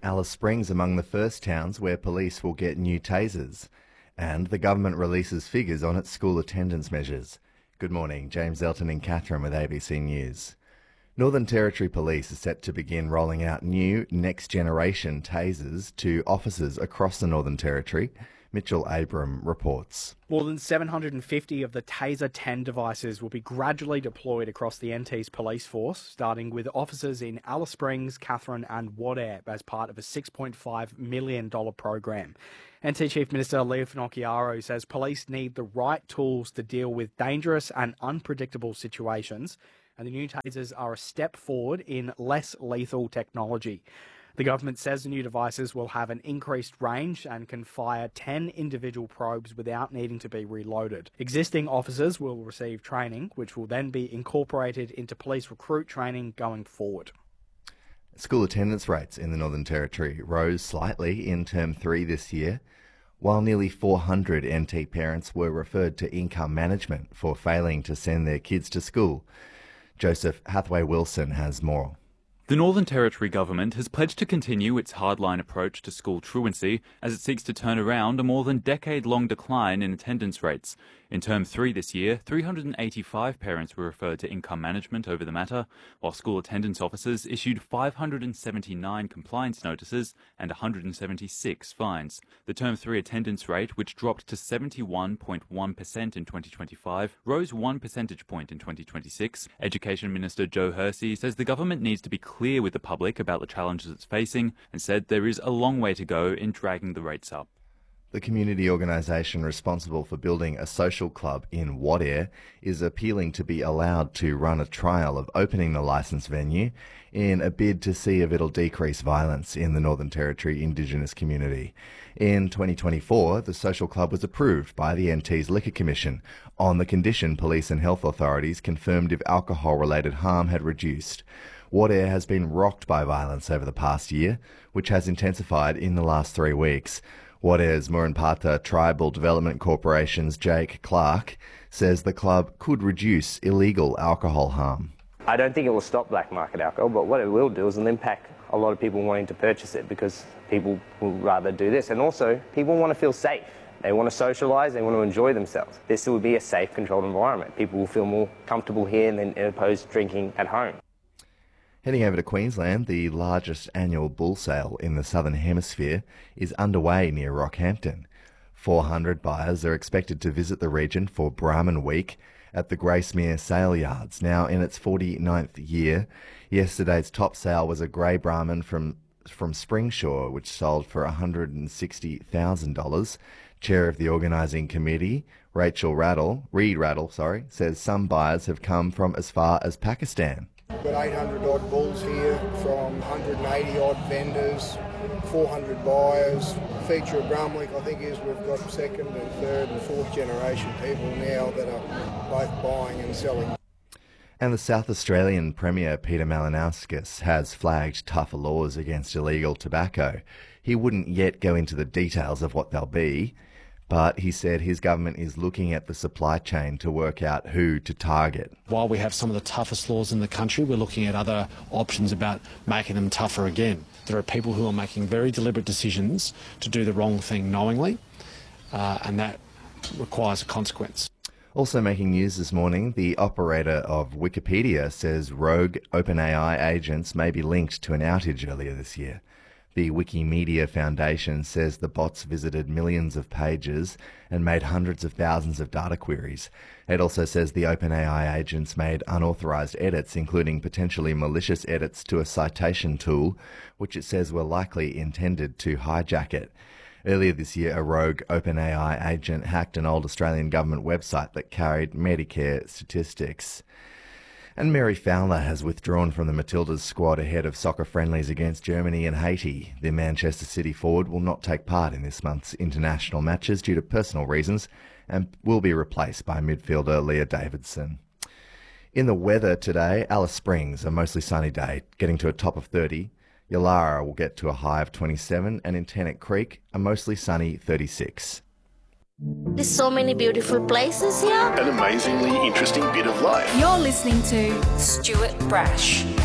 Alice Springs among the first towns where police will get new tasers. And the government releases figures on its school attendance measures. Good morning, James Elton and Catherine with ABC News. Northern Territory Police is set to begin rolling out new next-generation tasers to officers across the Northern Territory. Mitchell Abram reports. More than 750 of the Taser 10 devices will be gradually deployed across the NT's police force, starting with officers in Alice Springs, Katherine and Wadair as part of a $6.5 million program. NT Chief Minister Leo Finocchiaro says police need the right tools to deal with dangerous and unpredictable situations, and the new tasers are a step forward in less lethal technology. The government says the new devices will have an increased range and can fire 10 individual probes without needing to be reloaded. Existing officers will receive training, which will then be incorporated into police recruit training going forward. School attendance rates in the Northern Territory rose slightly in Term 3 this year, while nearly 400 NT parents were referred to income management for failing to send their kids to school. Joseph Hathaway-Wilson has more. The Northern Territory Government has pledged to continue its hardline approach to school truancy as it seeks to turn around a more than decade-long decline in attendance rates. In Term 3 this year, 385 parents were referred to income management over the matter, while school attendance officers issued 579 compliance notices and 176 fines. The Term 3 attendance rate, which dropped to 71.1% in 2025, rose 1 percentage point in 2026. Education Minister Joe Hersey says the government needs to be clear with the public about the challenges it's facing and said there is a long way to go in dragging the rates up. The community organisation responsible for building a social club in Wadair is appealing to be allowed to run a trial of opening the licensed venue in a bid to see if it'll decrease violence in the Northern Territory Indigenous community. In 2024, the social club was approved by the NT's Liquor Commission on the condition police and health authorities confirmed if alcohol-related harm had reduced. Wadair has been rocked by violence over the past year, which has intensified in the last 3 weeks. Wadair's Murrumparta Tribal Development Corporation's Jake Clark says the club could reduce illegal alcohol harm. I don't think it will stop black market alcohol, but what it will do is it'll impact a lot of people wanting to purchase it because people will rather do this. And also, people want to feel safe. They want to socialise, they want to enjoy themselves. This will be a safe, controlled environment. People will feel more comfortable here than opposed to drinking at home. Heading over to Queensland, the largest annual bull sale in the Southern Hemisphere is underway near Rockhampton. 400 buyers are expected to visit the region for Brahman Week at the Gracemere Sale Yards, now in its 49th year. Yesterday's top sale was a grey Brahman from Springshaw, which sold for $160,000. Chair of the organising committee, Reid Rattle, says some buyers have come from as far as Pakistan. We've got 800 odd bulls here from 180 odd vendors, 400 buyers. The feature of Brahman Week, I think, is we've got second and third and fourth generation people now that are both buying and selling. And the South Australian Premier Peter Malinauskas has flagged tougher laws against illegal tobacco. He wouldn't yet go into the details of what they'll be, but he said his government is looking at the supply chain to work out who to target. While we have some of the toughest laws in the country, we're looking at other options about making them tougher again. There are people who are making very deliberate decisions to do the wrong thing knowingly, and that requires a consequence. Also making news this morning, the operator of Wikipedia says rogue OpenAI agents may be linked to an outage earlier this year. The Wikimedia Foundation says the bots visited millions of pages and made hundreds of thousands of data queries. It also says the OpenAI agents made unauthorized edits, including potentially malicious edits to a citation tool, which it says were likely intended to hijack it. Earlier this year, a rogue OpenAI agent hacked an old Australian government website that carried Medicare statistics. And Mary Fowler has withdrawn from the Matildas squad ahead of soccer friendlies against Germany and Haiti. The Manchester City forward will not take part in this month's international matches due to personal reasons and will be replaced by midfielder Leah Davidson. In the weather today, Alice Springs, a mostly sunny day, getting to a top of 30. Yalara will get to a high of 27, and in Tennant Creek, a mostly sunny 36. There's so many beautiful places here. An amazingly interesting bit of life. You're listening to Stuart Brash.